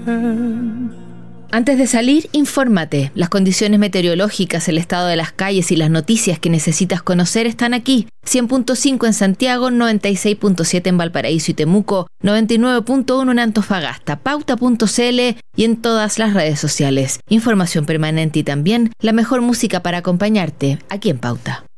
Antes de salir, infórmate. Las condiciones meteorológicas, el estado de las calles y las noticias que necesitas conocer están aquí. 100.5 en Santiago, 96.7 en Valparaíso y Temuco, 99.1 en Antofagasta, pauta.cl y en todas las redes sociales. Información permanente y también la mejor música para acompañarte aquí en Pauta.